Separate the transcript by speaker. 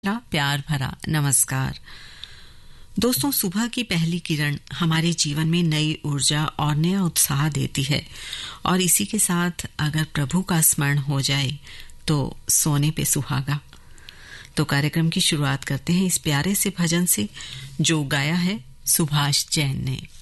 Speaker 1: प्यार भरा नमस्कार। दोस्तों, सुबह की पहली किरण हमारे जीवन में नई ऊर्जा और नया उत्साह देती है और इसी के साथ अगर प्रभु का स्मरण हो जाए तो सोने पे सुहागा। तो कार्यक्रम की शुरुआत करते हैं इस प्यारे से भजन से जो गाया है सुभाष जैन ने।